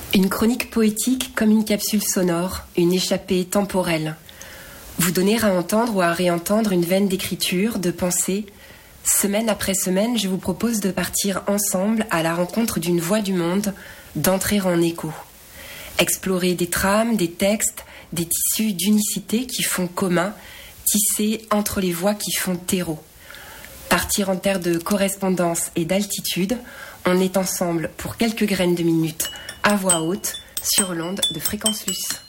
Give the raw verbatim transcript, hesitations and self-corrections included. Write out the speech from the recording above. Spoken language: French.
Une chronique poétique comme une capsule sonore, une échappée temporelle. Vous donner à entendre ou à réentendre une veine d'écriture, de pensée. Semaine après semaine, je vous propose de partir ensemble à la rencontre d'une voix du monde, d'entrer en écho. Explorer des trames, des textes, des tissus d'unicité qui font commun, tissés entre les voix qui font terreau. Partir en terre de correspondance et d'altitude, on est ensemble pour quelques graines de minutes, à voix haute, sur l'onde de Fréquence Luce.